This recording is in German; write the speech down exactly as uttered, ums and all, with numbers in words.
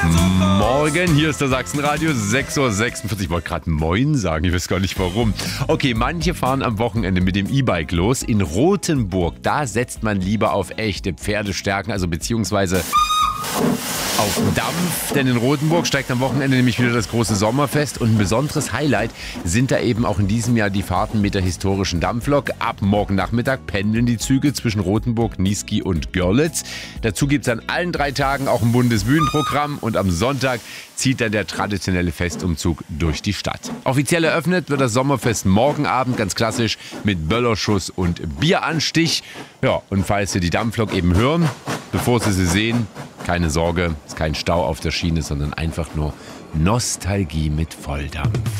Morgen, hier ist der Sachsenradio, sechs Uhr sechsundvierzig. Ich wollte gerade Moin sagen, ich weiß gar nicht warum. Okay, manche fahren am Wochenende mit dem E-Bike los. In Rothenburg, da setzt man lieber auf echte Pferdestärken, also beziehungsweise auf Dampf, denn in Rothenburg steigt am Wochenende nämlich wieder das große Sommerfest und ein besonderes Highlight sind da eben auch in diesem Jahr die Fahrten mit der historischen Dampflok. Ab morgen Nachmittag pendeln die Züge zwischen Rothenburg, Niesky und Görlitz. Dazu gibt es an allen drei Tagen auch ein buntes Bühnenprogramm und am Sonntag zieht dann der traditionelle Festumzug durch die Stadt. Offiziell eröffnet wird das Sommerfest morgen Abend, ganz klassisch, mit Böllerschuss und Bieranstich. Ja, und falls Sie die Dampflok eben hören, bevor Sie sie sehen, keine Sorge, es ist kein Stau auf der Schiene, sondern einfach nur Nostalgie mit Volldampf.